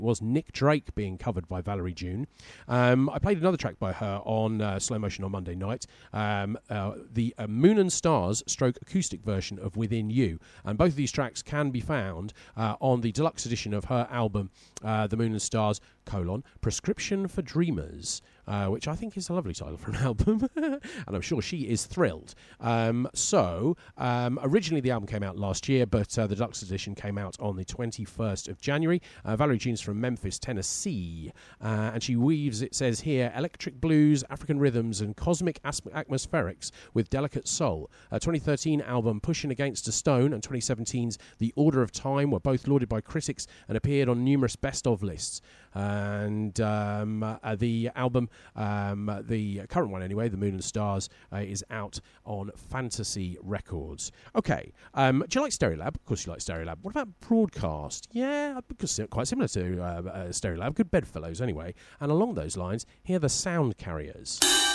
was Nick Drake being covered by Valerie June. I played another track by her on Slow Motion on Monday night, the Moon and Stars stroke acoustic version of Within You. And both of these tracks can be found on the deluxe edition of her album, The Moon and Stars, Prescription for Dreamers, which I think is a lovely title for an album, and I'm sure she is thrilled. Originally the album came out last year, but the deluxe edition came out on the 21st of January. Valerie June's from Memphis, Tennessee, and she weaves, it says here, electric blues, African rhythms, and cosmic atmospherics with delicate soul. 2013 album Pushing Against a Stone and 2017's The Order of Time were both lauded by critics and appeared on numerous best-of lists. And the album, the current one anyway, The Moon and Stars, is out on Fantasy Records. Okay, do you like Stereolab? Of course you like Stereolab. What about Broadcast? Yeah, because they're quite similar to Stereolab. Good bedfellows anyway. And along those lines, here are the Sound Carriers.